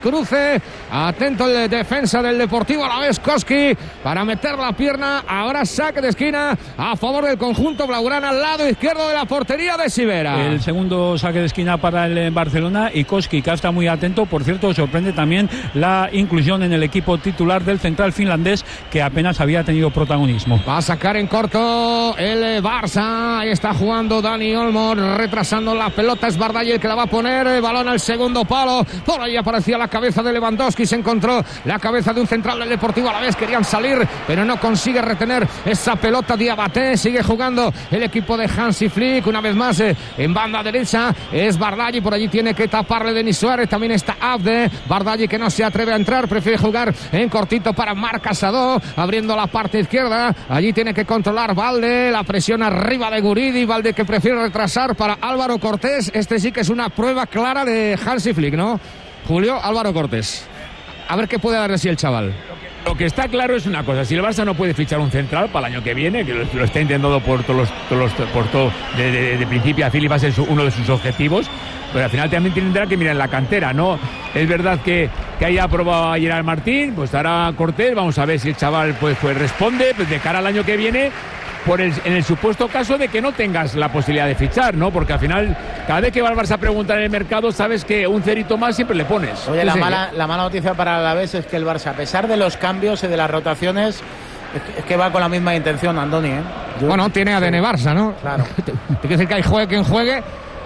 Cruce, atento el defensa del Deportivo Alavés, Koski, para meter la pierna. Ahora saque de esquina a favor del conjunto blaugrana al lado izquierdo de la portería de Sivera. El segundo saque de esquina para el Barcelona y Koski, que está muy atento. Por cierto, sorprende también la inclusión en el equipo titular del central finlandés, que apenas había tenido protagonismo. Va a sacar en corto el Barça. Ahí está jugando Dani Olmo, retrasando la pelota. Es Bardagli el que la va a poner. El balón al segundo palo. Por ahí aparecía la cabeza de Lewandowski, se encontró la cabeza de un central del Deportivo Alavés, querían salir pero no consigue retener esa pelota. Diabaté, sigue jugando el equipo de Hansi Flick, una vez más en banda derecha es Bardagli, por allí tiene que taparle Denis Suárez, también está Abde, Bardagli que no se atreve a entrar, prefiere jugar en cortito para Marc Casado, abriendo la parte izquierda, allí tiene que controlar Valde, la presión arriba de Guridi, Valde que prefiere retrasar para Álvaro Cortés. Este sí que es una prueba clara de Hansi Flick, ¿no? Julio, Álvaro Cortés. A ver qué puede dar así el chaval. Lo que está claro es una cosa: si el Barça no puede fichar un central para el año que viene, que lo está intentando por todo de principio a fin, y va a ser uno de sus objetivos, pero al final también tendrá que mirar en la cantera, ¿no? Es verdad que haya aprobado a Gerard Martín, pues estará Cortés, vamos a ver si el chaval pues responde pues de cara al año que viene. En el supuesto caso de que no tengas la posibilidad de fichar, ¿no? Porque al final, cada vez que va el Barça a preguntar en el mercado, sabes que un cerito más siempre le pones. Oye, la mala noticia para el Alavés es que el Barça, a pesar de los cambios y de las rotaciones, es que va con la misma intención, Andoni, ¿eh? Bueno, tiene ADN Barça, ¿no? Claro. Te quiere decir que hay juegue quien juegue.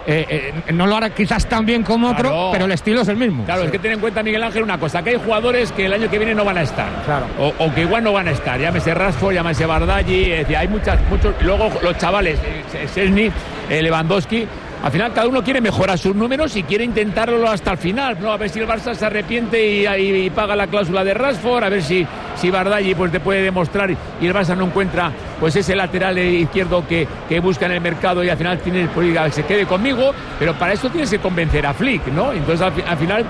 No lo hará quizás tan bien como otro, claro, pero el estilo es el mismo. Claro, sí. Es que ten en cuenta, Miguel Ángel, una cosa: que hay jugadores que el año que viene no van a estar, claro, o que igual no van a estar. Llámese Rashford, llámese Bardagli, hay muchos. Luego los chavales, Szczęsny, Lewandowski, al final cada uno quiere mejorar sus números y quiere intentarlo hasta el final, ¿no? A ver si el Barça se arrepiente y paga la cláusula de Rashford, a ver si Bardagli pues te puede demostrar y el Barça no encuentra pues ese lateral izquierdo que busca en el mercado, y al final tienes, pues diga, se quede conmigo, pero para eso tienes que convencer a Flick, ¿no? Entonces al final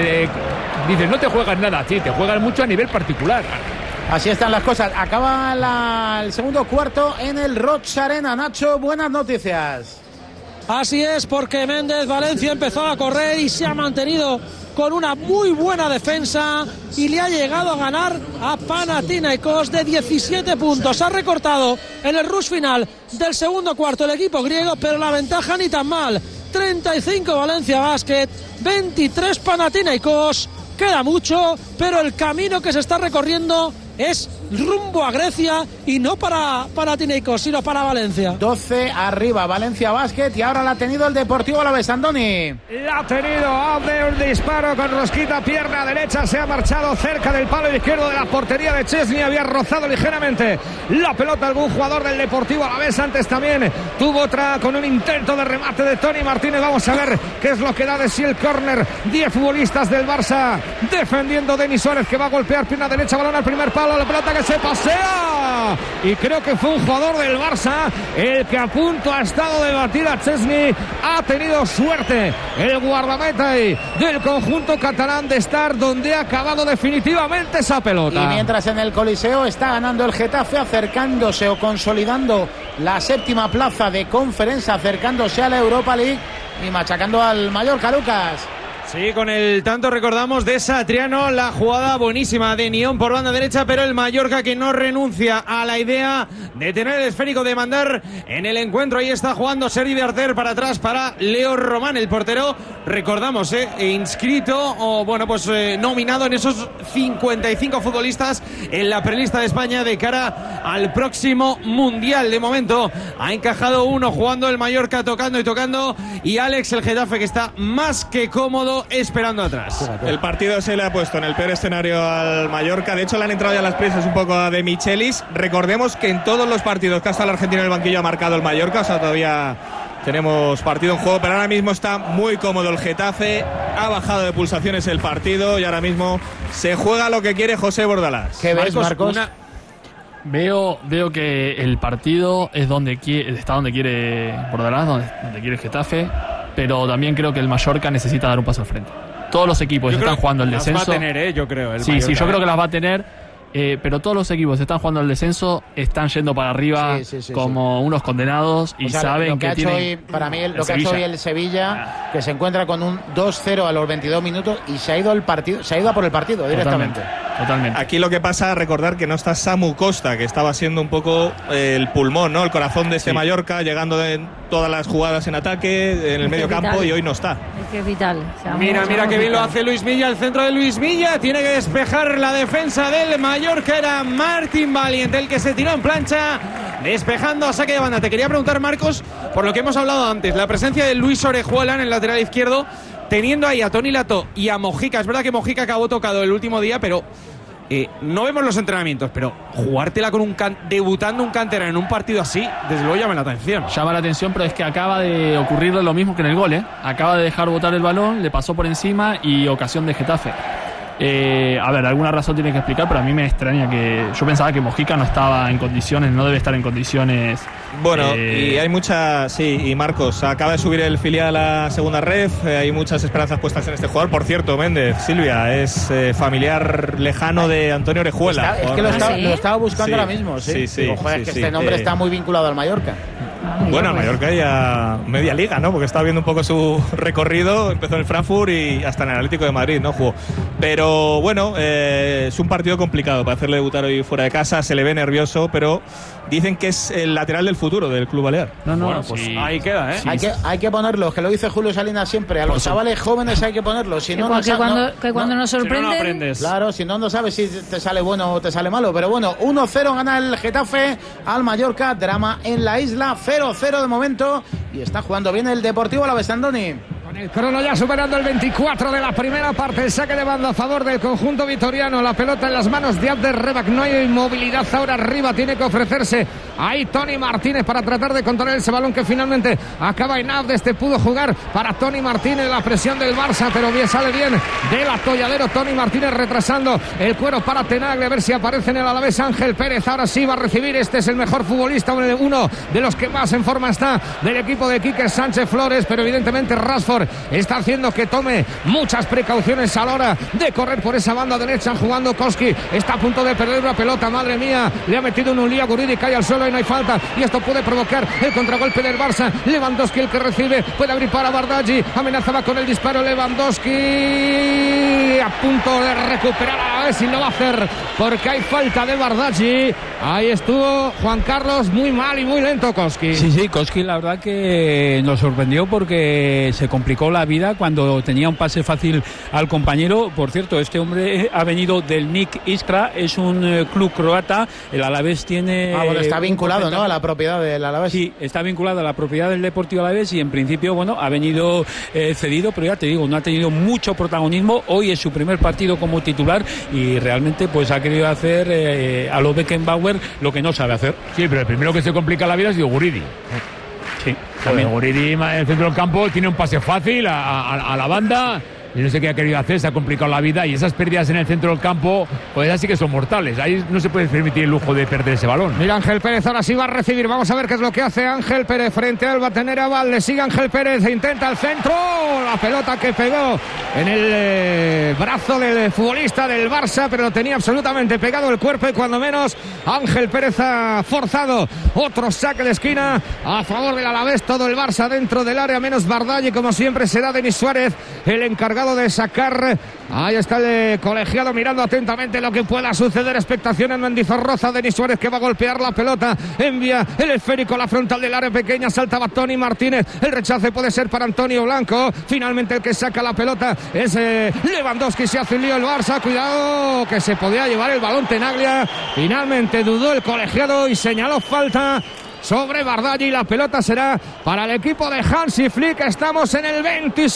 dices, no te juegas nada, sí, te juegas mucho a nivel particular. Así están las cosas. Acaba el segundo cuarto en el Roig Arena. Nacho, buenas noticias. Así es, porque Méndez Valencia empezó a correr y se ha mantenido con una muy buena defensa y le ha llegado a ganar a Panathinaikos de 17 puntos. Ha recortado en el rush final del segundo cuarto el equipo griego, pero la ventaja ni tan mal. 35 Valencia Basket, 23 Panathinaikos. Queda mucho, pero el camino que se está recorriendo es rumbo a Grecia y no para Panathinaikos, sino para Valencia. 12 arriba Valencia Basket, y ahora la ha tenido el Deportivo Alavés, Andoni. La ha tenido Abde, un disparo con rosquita, pierna derecha, se ha marchado cerca del palo izquierdo de la portería de Szczęsny, había rozado ligeramente la pelota algún jugador del Deportivo Alavés. Antes también tuvo otra con un intento de remate de Toni Martínez. Vamos a ver qué es lo que da de sí el córner. 10 futbolistas del Barça defendiendo. Denis Suárez, que va a golpear pierna derecha, balón al primer palo, la pelota que se pasea, y creo que fue un jugador del Barça el que a punto ha estado de batir a Szczęsny. Ha tenido suerte el guardameta del conjunto catalán de estar donde ha acabado definitivamente esa pelota. Y mientras en el Coliseo está ganando el Getafe, acercándose o consolidando la séptima plaza de Conference, acercándose a la Europa League y machacando al Mallorca, Lucas. Sí, con el tanto recordamos de Satriano, la jugada buenísima de Nión por banda derecha, pero el Mallorca que no renuncia a la idea de tener el esférico, de mandar en el encuentro. Ahí está jugando Sergi Berter para atrás para Leo Román, el portero, recordamos, inscrito o bueno, pues nominado en esos 55 futbolistas en la prelista de España de cara al próximo Mundial. De momento ha encajado uno jugando el Mallorca, tocando y tocando, y Alex, el Getafe, que está más que cómodo esperando atrás. El partido se le ha puesto en el peor escenario al Mallorca. De hecho, le han entrado ya las prisas un poco a De Michelis. Recordemos que en todos los partidos que ha estado el argentino en el banquillo ha marcado el Mallorca. O sea, todavía tenemos partido en juego, pero ahora mismo está muy cómodo el Getafe. Ha bajado de pulsaciones el partido y ahora mismo se juega lo que quiere José Bordalás. ¿Qué ves, Marcos? Veo que el partido es está donde quiere Bordalás, donde quiere el Getafe, pero también creo que el Mallorca necesita dar un paso al frente. Todos los equipos están jugando el descenso. Las va a tener, yo creo. Sí, yo creo que las va a tener. pero todos los equipos que están jugando al descenso están yendo para arriba como unos condenados y saben lo que ha hecho tienen... hoy, para mí, lo que ha hecho hoy el Sevilla, que se encuentra con un 2-0 a los 22 minutos y se ha ido al partido, se ha ido a por el partido directamente. Totalmente. Aquí lo que pasa, recordar que no está Samu Costa, que estaba siendo un poco el pulmón, ¿no? El corazón de este Mallorca, llegando en todas las jugadas en ataque, en el medio campo, y hoy no está. Es que es vital. Mira qué bien lo hace Luis Milla, el centro de Luis Milla. Tiene que despejar la defensa del Mallorca. Era Martín Valiente el que se tiró en plancha, despejando a saque de banda. Te quería preguntar, Marcos, por lo que hemos hablado antes, la presencia de Luis Orejuela en el lateral izquierdo, teniendo ahí a Toni Lato y a Mojica. Es verdad que Mojica acabó tocado el último día, pero no vemos los entrenamientos, pero jugártela con debutando un canterano en un partido así, desde luego llama la atención. Llama la atención, pero es que acaba de ocurrirle lo mismo que en el gol, Acaba de dejar botar el balón, le pasó por encima y ocasión de Getafe. A ver, alguna razón tiene que explicar, pero a mí me extraña que... Yo pensaba que Mojica no estaba en condiciones, no debe estar en condiciones... Bueno, y hay muchas... Sí, y Marcos, acaba de subir el filial a la segunda red, hay muchas esperanzas puestas en este jugador. Por cierto, Méndez, Silvia, es familiar lejano de Antonio Orejuela. Es que lo estaba buscando ahora mismo, que este nombre está muy vinculado al Mallorca. Bueno, al Mallorca ya media liga, ¿no? Porque estaba viendo un poco su recorrido, empezó en el Frankfurt y hasta en el Atlético de Madrid, ¿no? Jugó. Pero bueno, es un partido complicado para hacerle debutar hoy fuera de casa, se le ve nervioso, pero dicen que es el lateral del futuro del club balear. Bueno, pues ahí queda, ¿eh? Hay que ponerlos, que lo dice Julio Salinas siempre, a los chavales jóvenes hay que ponerlos, si no, cuando nos sorprenden, si no aprendes. Claro, si no sabes si te sale bueno o te sale malo, pero bueno, 1-0 gana el Getafe al Mallorca, drama en la isla, 0-0 de momento, y está jugando bien el Deportivo Alavés, Andoni. Con el crono ya superando el 24 de la primera parte, el saque de banda a favor del conjunto vitoriano, la pelota en las manos de Abder Rebak, no hay movilidad ahora arriba, tiene que ofrecerse ahí Toni Martínez para tratar de controlar ese balón que finalmente acaba en Abdes, pudo jugar para Toni Martínez, la presión del Barça, pero bien sale bien del atolladero Toni Martínez, retrasando el cuero para Tenagle, a ver si aparece en el Alavés Ángel Pérez, ahora sí va a recibir, este es el mejor futbolista, uno de los que más en forma está del equipo de Quique Sánchez Flores, pero evidentemente Rashford está haciendo que tome muchas precauciones a la hora de correr por esa banda derecha, jugando Koski, está a punto de perder una pelota, madre mía, le ha metido en un lío a Guridi, cae al suelo y no hay falta, y esto puede provocar el contragolpe del Barça. Lewandowski el que recibe, puede abrir para Bardaggi, amenazaba con el disparo Lewandowski, a punto de recuperar a ver si lo va a hacer, porque hay falta de Bardaggi, ahí estuvo Juan Carlos, muy mal y muy lento Koski. Sí, Koski la verdad que nos sorprendió porque se complicó la vida cuando tenía un pase fácil al compañero. Por cierto, este hombre ha venido del Nik Iskra, es un club croata, el Alavés tiene... bueno, está vinculado, ¿no?, a la propiedad del Alavés. Sí, está vinculado a la propiedad del Deportivo Alavés y en principio, bueno, ha venido cedido, pero ya te digo, no ha tenido mucho protagonismo. Hoy es su primer partido como titular y realmente pues ha querido hacer a lo Beckenbauer lo que no sabe hacer. Sí, pero el primero que se complica la vida ha sido Guridi. Sí, también. Guridi en el centro del campo tiene un pase fácil a la banda. Y no sé qué ha querido hacer, se ha complicado la vida y esas pérdidas en el centro del campo, pues así que son mortales. Ahí no se puede permitir el lujo de perder ese balón. Mira Ángel Pérez, ahora sí va a recibir. Vamos a ver qué es lo que hace Ángel Pérez frente al Batenera Valde. Sigue Ángel Pérez, intenta el centro. La pelota que pegó en el brazo del futbolista del Barça, pero lo tenía absolutamente pegado el cuerpo y cuando menos Ángel Pérez ha forzado otro saque de esquina a favor del Alavés. Todo el Barça dentro del área, menos Bardaggi, como siempre será Denis Suárez el encargado de sacar. Ahí está el colegiado mirando atentamente lo que pueda suceder. Expectación en Mendizorroza. Denis Suárez que va a golpear la pelota, envía el esférico a la frontal del área pequeña, saltaba Toni Martínez, el rechace puede ser para Antonio Blanco, finalmente el que saca la pelota es Lewandowski, se hace un lío el Barça, cuidado que se podía llevar el balón Tenaglia, finalmente dudó el colegiado y señaló falta sobre Bardaggi. La pelota será para el equipo de Hansi Flick. Estamos en el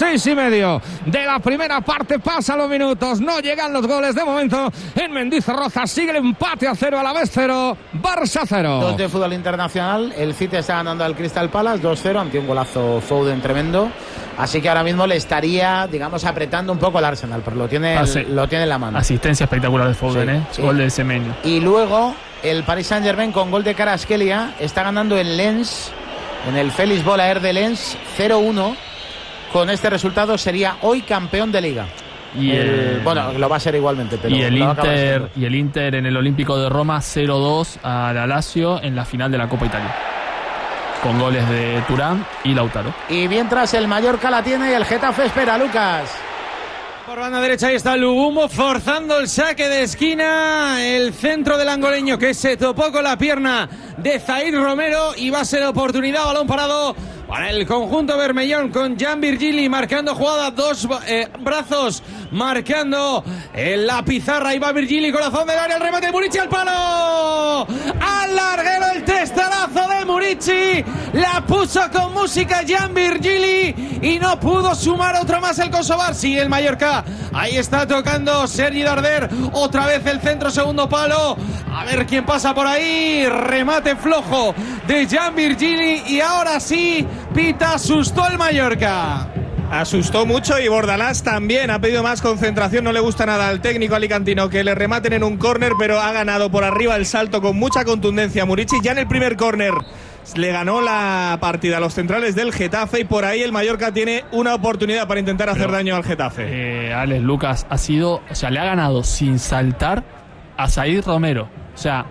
26,5 de la primera parte, pasan los minutos, no llegan los goles de momento en Mendizorroza, sigue el empate a 0, Alavés 0, Barça 0. Dos de fútbol internacional, el City está ganando al Crystal Palace 2-0 ante un golazo Foden tremendo, así que ahora mismo le estaría, digamos, apretando un poco al Arsenal, pero lo tiene en la mano. Asistencia espectacular de Foden, sí. Gol de Semenyo. Y luego el Paris Saint-Germain con gol de Kvaratskhelia está ganando en Lens, en el Félix Bollaert de Lens 0-1. Con este resultado sería hoy campeón de Liga. Y bueno, lo va a ser igualmente, pero y el Inter en el Olímpico de Roma 0-2 a la Lazio en la final de la Copa Italia, con goles de Turán y Lautaro. Y mientras el Mallorca la tiene y el Getafe espera, Lucas. Por banda derecha ahí está Lugumo forzando el saque de esquina, el centro del angoleño que se topó con la pierna de Zaïr Romero y va a ser oportunidad, balón parado para el conjunto bermellón con Jan Virgili marcando jugada, dos brazos marcando en la pizarra. Y va Virgili, corazón del área, el remate de Murici al palo, al larguero, el testarazo de Murici, la puso con música Jan Virgili y no pudo sumar otro más el Kosovar. Sigue el Mallorca, ahí está tocando Sergi Darder, otra vez el centro, segundo palo, a ver quién pasa por ahí, remate flojo de Jan Virgili y ahora sí pita, asustó el Mallorca. Asustó mucho y Bordalás también ha pedido más concentración, no le gusta nada al técnico alicantino que le rematen en un córner, pero ha ganado por arriba el salto con mucha contundencia Murici. Ya en el primer córner le ganó la partida a los centrales del Getafe y por ahí el Mallorca tiene una oportunidad para intentar hacer daño al Getafe. Alex, Lucas, le ha ganado sin saltar a Zaïr Romero. O sea,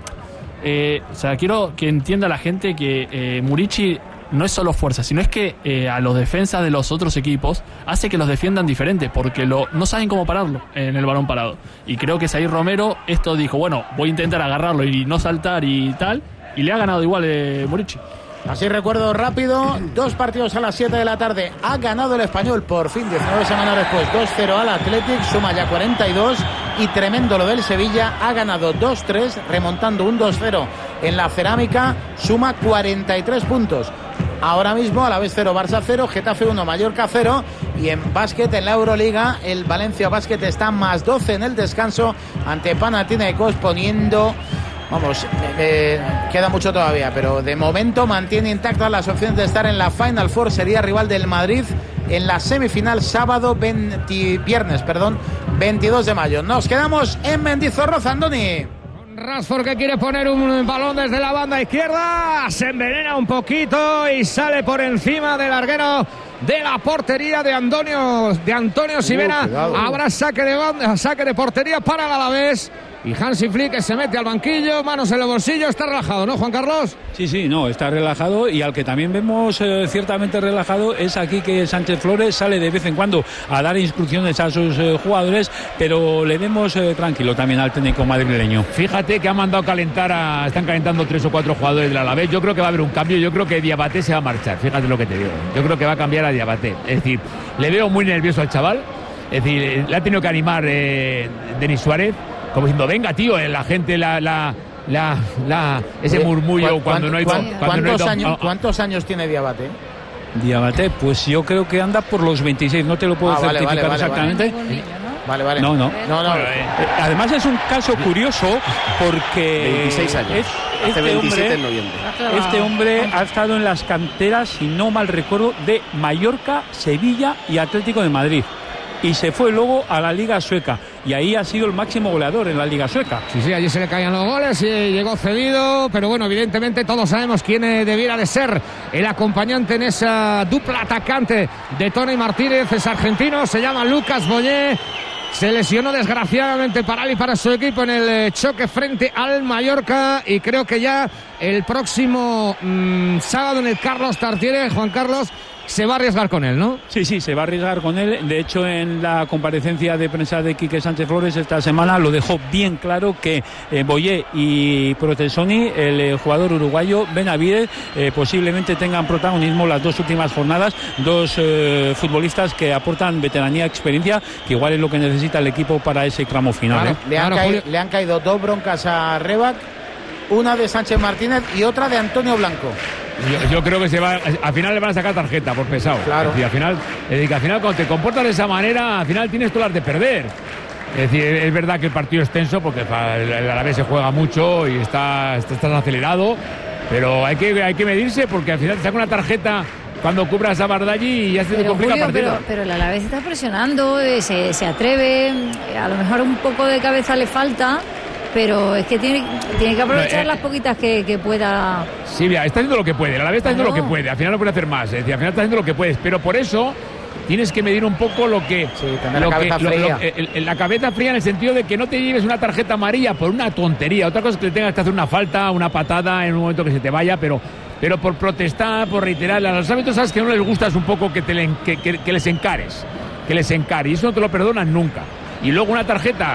quiero que entienda la gente que Murici no es solo fuerza, sino es que a los defensas de los otros equipos hace que los defiendan diferente, porque no saben cómo pararlo en el balón parado. Y creo que Zaïr Romero dijo, bueno, voy a intentar agarrarlo y no saltar y tal, y le ha ganado igual Murici. Así recuerdo rápido, 2 partidos a las 7 de la tarde. Ha ganado el Español por fin, 19 semanas después, 2-0 al Athletic, suma ya 42. Y tremendo lo del Sevilla, ha ganado 2-3, remontando un 2-0 en la Cerámica, suma 43 puntos. Ahora mismo a la vez 0, Barça 0, Getafe 1, Mallorca 0. Y en básquet, en la Euroliga, el Valencia Básquet está más 12 en el descanso ante Panathinaikos, poniendo... queda mucho todavía, pero de momento mantiene intactas las opciones de estar en la Final Four. Sería rival del Madrid en la semifinal viernes 22 de mayo. Nos quedamos en Mendizorroza, Andoni. Rashford, que quiere poner un balón desde la banda izquierda, se envenena un poquito y sale por encima del larguero de la portería de Antonio Sivera. Habrá saque de portería para el Alavés. Y Hansi Flick, que se mete al banquillo, manos en los bolsillos, está relajado, ¿no, Juan Carlos? Sí, no, está relajado, y al que también vemos ciertamente relajado es aquí que Sánchez Flores sale de vez en cuando a dar instrucciones a sus jugadores, pero le vemos tranquilo también al técnico madrileño. Fíjate que ha mandado calentar están calentando 3 o 4 jugadores del Alavés. Yo creo que va a haber un cambio, yo creo que Diabaté se va a marchar, fíjate lo que te digo. Yo creo que va a cambiar a Diabaté, es decir, le veo muy nervioso al chaval, es decir, le ha tenido que animar Denis Suárez, como diciendo, venga tío, la gente ese murmullo cuando no hay... ¿Cuántos años tiene Diabaté? Diabaté, pues yo creo que anda por los 26, no te lo puedo certificar exactamente. Vale. No. Además es un caso curioso porque 26 años. Hace 27 en noviembre. Este hombre ha estado en las canteras, si no mal recuerdo, de Mallorca, Sevilla y Atlético de Madrid. Y se fue luego a la Liga Sueca y ahí ha sido el máximo goleador en la Liga Sueca. Sí, allí se le caían los goles y llegó cedido, pero bueno, evidentemente todos sabemos quién debiera de ser el acompañante en esa dupla atacante de Tony Martínez. Es argentino, se llama Lucas Boyé. Se lesionó desgraciadamente para él y para su equipo en el choque frente al Mallorca, y creo que ya el próximo sábado en el Carlos Tartiere, Juan Carlos, se va a arriesgar con él, ¿no? Sí, se va a arriesgar con él. De hecho, en la comparecencia de prensa de Quique Sánchez Flores esta semana lo dejó bien claro que Boyé y Protesoni, el jugador uruguayo Benavides, posiblemente tengan protagonismo las 2 últimas jornadas. 2 futbolistas que aportan veteranía, experiencia, que igual es lo que necesita el equipo para ese tramo final. Le han caído 2 broncas a Rebac, una de Sánchez Martínez y otra de Antonio Blanco. Yo creo que al final le van a sacar tarjeta por pesado. Claro. Es decir, al final cuando te comportas de esa manera, al final tienes todas las de perder. Es decir, es verdad que el partido es tenso porque el Alavés se juega mucho y estás acelerado, pero hay que medirse porque al final te saca una tarjeta cuando cubras a Bardagli y ya se te complica el partido. Pero el Alavés está presionando, se atreve, a lo mejor un poco de cabeza le falta, pero es que tiene que aprovechar las poquitas que pueda. Sí, mira, está haciendo lo que puede, el Alavés está haciendo lo que puede, al final no puede hacer más, es decir, al final está haciendo lo que puedes, pero por eso tienes que medir un poco lo que... Sí, tener la cabeza fría. La cabeza fría en el sentido de que no te lleves una tarjeta amarilla por una tontería. Otra cosa es que le tengas que hacer una falta, una patada en un momento que se te vaya, pero por protestar, por reiterar. A los árbitros, sabes que no les gusta es un poco que les encares. Que les encare. Y eso no te lo perdonan nunca. Y luego una tarjeta